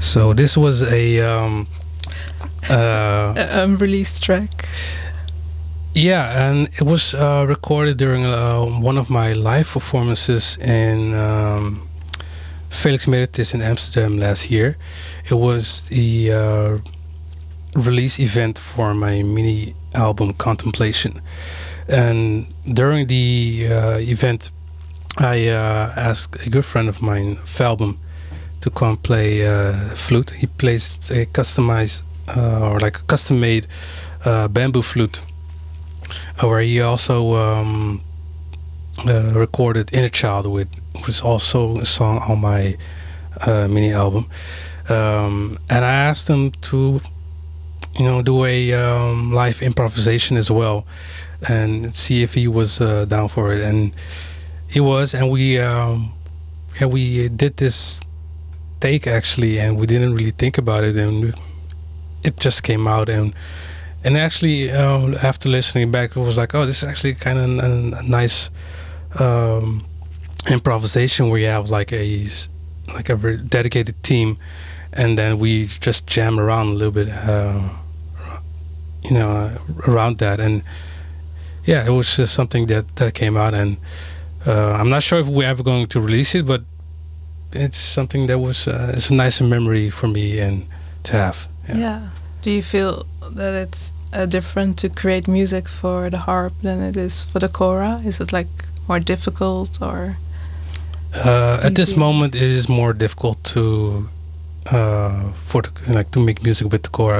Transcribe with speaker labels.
Speaker 1: So this was
Speaker 2: Unreleased track.
Speaker 1: yeah, and it was recorded during one of my live performances in Felix Meritis in Amsterdam last year. It was the release event for my mini album Contemplation, and during the event, I asked a good friend of mine, Falbum, to come play flute. He plays a customized or like a custom-made bamboo flute, where he also recorded Inner Child with, which is also a song on my mini album. And I asked him to, do a live improvisation as well, and see if he was down for it. And he was, and we did this take actually, and we didn't really think about it, and it just came out. And actually, after listening back, it was like, oh, this is actually kind of a nice improvisation where you have like a very dedicated team, and then we just jam around a little bit, around that. And yeah, it was just something that came out, and I'm not sure if we're ever going to release it, but it's something that was it's a nice memory for me and to have.
Speaker 2: Yeah. Do you feel that it's different to create music for the harp than it is for the kora? Is it like more difficult or?
Speaker 1: At this moment, it is more difficult to to make music with the kora.